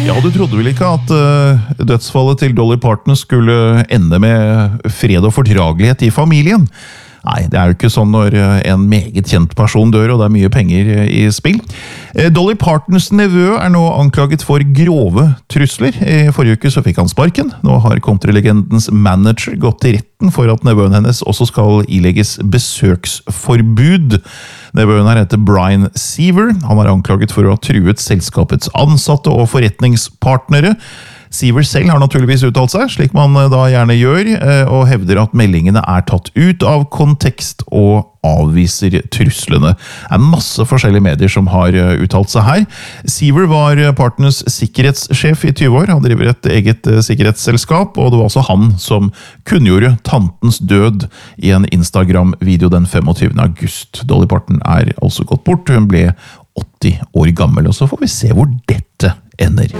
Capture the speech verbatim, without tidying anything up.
Ja, du trodde vel ikke at uh, dødsfallet til Dolly Parton skulle ende med fred og fordragelighet i familien? Nei, det er jo ikke sånn når en meget kjent person dør, og det er mye penger i spill. Dolly Partons nevø er nå anklaget for grove trusler. I forrige uke så fikk han sparken. Nå har countrylegendens manager gått til retten for at nevøen hennes også skal ilegges besøksforbud. Nevøen her heter Brian Seaver. Han er anklaget for å ha truet selskapets ansatte og forretningspartnere. Seaver selv har naturligvis uttalt seg, slik man da gjerne gjør, og hevder at meldingene er tatt ut av kontekst og avviser truslene. Det er masse forskjellige medier som har uttalt seg her. Seaver var Partners sikkerhetssjef i tyve år. Han driver et eget sikkerhetsselskap, og det var også han som kunngjorde tantens død i en Instagram-video den femogtyvende august. Dolly Parton er altså gått bort. Hun ble åtti år gammel, og så får vi se hvor dette ender.